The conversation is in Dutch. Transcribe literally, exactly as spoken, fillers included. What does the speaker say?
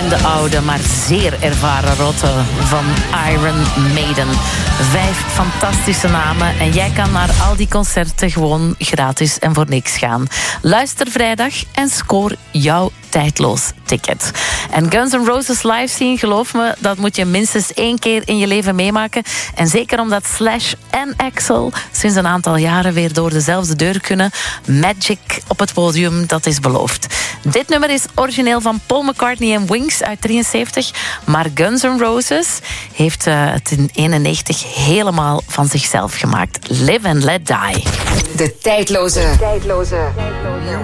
en de oude, maar zeer ervaren rotten van Iron Maiden. Vijf fantastische namen en jij kan naar al die concerten gewoon gratis en voor niks gaan. Luister vrijdag en score jouw tijdloos ticket. En Guns N' Roses live zien, geloof me, dat moet je minstens één keer in je leven meemaken. En zeker omdat Slash en Axl sinds een aantal jaren weer door dezelfde deur kunnen. Magic op het podium, dat is beloofd. Dit nummer is origineel van Paul McCartney en Wings uit drieënzeventig. Maar Guns N' Roses heeft uh, het in eenennegentig helemaal van zichzelf gemaakt. Live and Let Die. De tijdloze. De tijdloze.